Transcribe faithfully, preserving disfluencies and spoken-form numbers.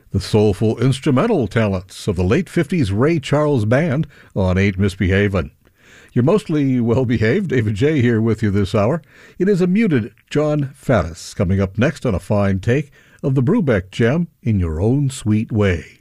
The soulful instrumental talents of the late fifties Ray Charles Band on Ain't Misbehavin'. You're mostly well-behaved. David J. here with you this hour. It is a muted John Faddis coming up next on a fine take of the Brubeck gem, In Your Own Sweet Way.